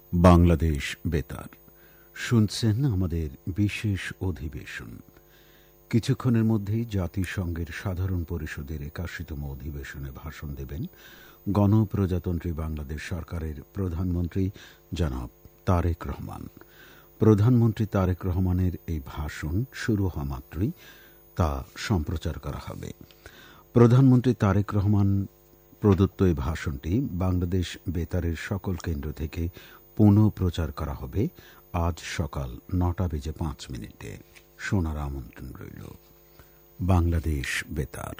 বাংলাদেশ বেতার শুনছেন আমাদের বিশেষ অধিবেশন। কিছুক্ষণের মধ্যেই জাতিসংঘের সাধারণ পরিষদের 81তম অধিবেশনে ভাষণ দেবেন গণপ্রজাতন্ত্রী বাংলাদেশ সরকারের প্রধানমন্ত্রী জনাব তারেক রহমান। প্রধানমন্ত্রী তারেক রহমানের এই ভাষণ শুরু হওয়া মাত্রই তা সম্প্রচার করা হবে। প্রধানমন্ত্রী তারেক রহমান প্রদত্ত এই ভাষণটি বাংলাদেশ বেতারের সকল কেন্দ্র থেকে পুনঃ প্রচার করা হবে আজ সকাল 9:05। শোনার আমন্ত্রণ রইল। বাংলাদেশ বেতার।